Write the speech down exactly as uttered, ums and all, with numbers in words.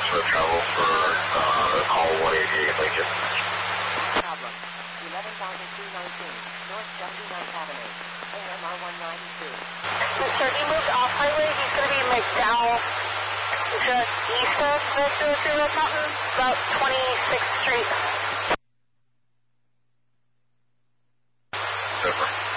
for travel for uh, call one eighty-eight Lincoln. Problem. eleven thousand two nineteen, North seventy-ninth Avenue, A M R one ninety-two. Mister He moved off highway. He's going to be McDowell, just east of the two oh two Red Mountain, about twenty-sixth Street. Super.